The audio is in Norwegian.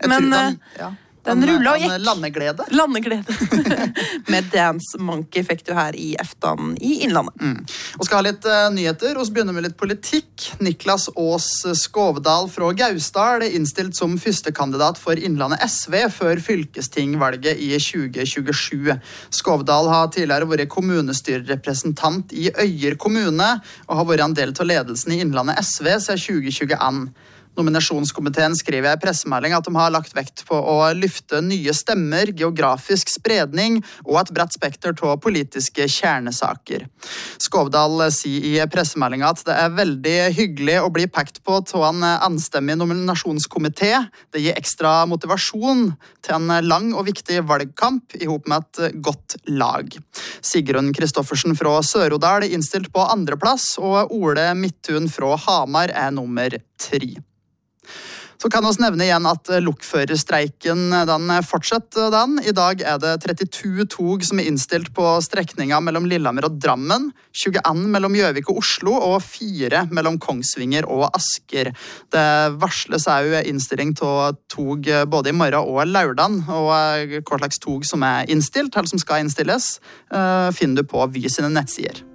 Men den rulla og gikk. Landeglede. Med Dance Monkey fikk du her i eftan i Innlandet. Og skal ha litt nyheter, og så begynner med litt politikk. Niklas Aas Skovdal fra Gausdal er innstilt som førstekandidat for Innlandet SV før fylkestingvalget i 2027. Skovdal har tidligere vært kommunestyrerepresentant i Øyer kommune, og har vært en del av ledelsen i Innlandet SV siden 2021. Nominasjonskomiteen skriver i pressemelding at de har lagt vekt på å lyfte nye stemmer, geografisk spredning og et bredt spekter av politiske kjernesaker. Skovdal sier i pressemeldingen at det er veldig hyggelig å bli pekt på av en enstemmig nominasjonskomité. Det gir ekstra motivasjon til en lang og viktig valgkamp i hop med et godt lag. Sigrun Kristoffersen fra Sør-Odal er innstilt på andreplass, og Ole Midthun fra Hamar er nummer 3. Så kan vi nevne igjen at lokførerstreiken den fortsetter den. I dag er det 32 tog som er innstilt på strekningen mellom Lillehammer og Drammen, 21 mellom Gjøvik og Oslo, og 4 mellom Kongsvinger og Asker. Det varsles også innstilling til tog både i morgen og lørdag, og hva slags tog som er innstilt, eller som skal innstilles, finner du på Vy sine nettsider.